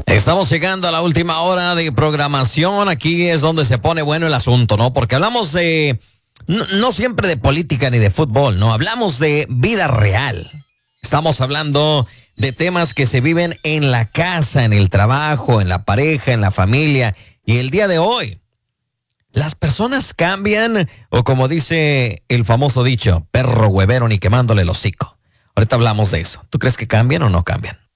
Estamos llegando a la última hora de programación. Aquí es donde se pone bueno el asunto, ¿no? Porque hablamos de, no siempre de política ni de fútbol, ¿no? Hablamos de vida real. Estamos hablando de temas que se viven en la casa, en el trabajo, en la pareja, en la familia. Y el día de hoy, las personas cambian, o como dice el famoso dicho, perro huevero ni quemándole el hocico. Ahorita hablamos de eso. ¿Tú crees que cambian o no cambian?